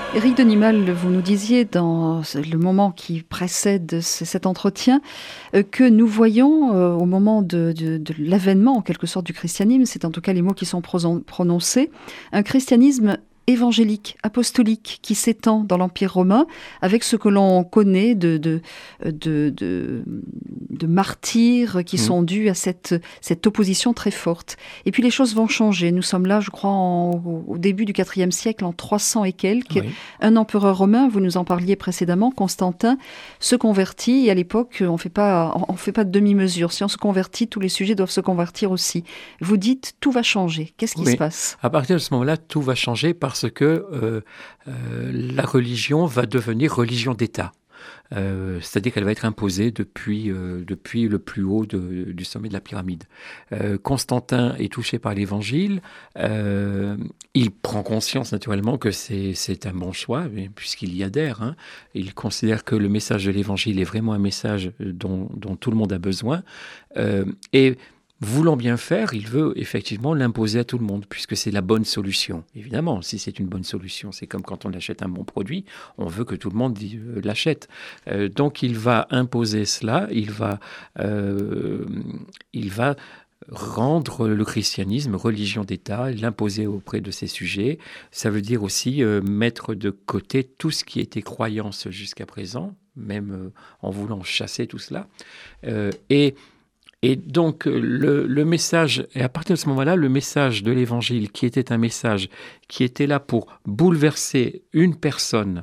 Éric Denimal, vous nous disiez dans le moment qui précède cet entretien que nous voyons au moment de l'avènement en quelque sorte du christianisme, c'est en tout cas les mots qui sont prononcés, un christianisme évangélique, apostolique, qui s'étend dans l'Empire romain, avec ce que l'on connaît de martyrs qui sont dus à cette opposition très forte. Et puis les choses vont changer. Nous sommes là, je crois, au début du IVe siècle, en 300 et quelques. Oui. Un empereur romain, vous nous en parliez précédemment, Constantin, se convertit. Et à l'époque, on fait pas de demi-mesure. Si on se convertit, tous les sujets doivent se convertir aussi. Vous dites, tout va changer. Qu'est-ce qui se passe ? À partir de ce moment-là, tout va changer parce que la religion va devenir religion d'État. C'est-à-dire qu'elle va être imposée depuis le plus haut du sommet de la pyramide. Constantin est touché par l'Évangile. Il prend conscience naturellement que c'est un bon choix, puisqu'il y adhère. Hein. Il considère que le message de l'Évangile est vraiment un message dont tout le monde a besoin. Et voulant bien faire, il veut effectivement l'imposer à tout le monde, puisque c'est la bonne solution. Évidemment, si c'est une bonne solution, c'est comme quand on achète un bon produit, on veut que tout le monde l'achète. Donc il va imposer cela, il va rendre le christianisme religion d'État, l'imposer auprès de ses sujets. Ça veut dire aussi mettre de côté tout ce qui était croyance jusqu'à présent, même en voulant chasser tout cela. Et donc, le message, et à partir de ce moment-là, le message de l'Évangile, qui était un message qui était là pour bouleverser une personne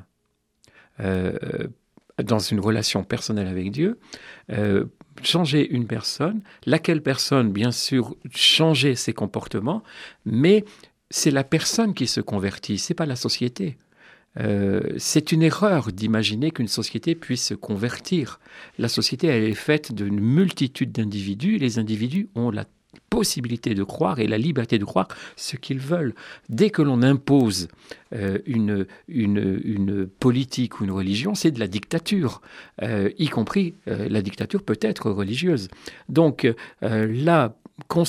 dans une relation personnelle avec Dieu, changer une personne, laquelle personne, bien sûr, changeait ses comportements, mais c'est la personne qui se convertit, c'est pas la société. C'est une erreur d'imaginer qu'une société puisse se convertir. La société, elle est faite d'une multitude d'individus. Les individus ont la possibilité de croire et la liberté de croire ce qu'ils veulent. Dès que l'on impose une politique ou une religion, c'est de la dictature, y compris la dictature peut être religieuse. Donc là,